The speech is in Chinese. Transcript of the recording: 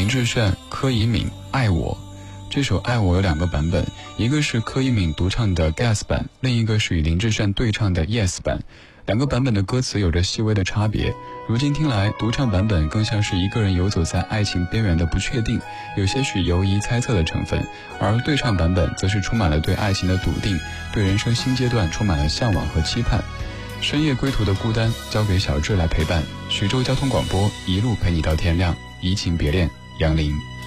志炫、柯以敏《爱我》。这首《爱我》有2个版本，一个是柯以敏独唱的 Gas 版，另一个是与林志炫对唱的 Yes 版。2个版本的歌词有着细微的差别，如今听来，独唱版本更像是一个人游走在爱情边缘的不确定，有些许犹疑猜测的成分，而对唱版本则是充满了对爱情的笃定，对人生新阶段充满了向往和期盼。深夜归途的孤单交给小智来陪伴，徐州交通广播一路陪你到天亮，移情别恋，杨林。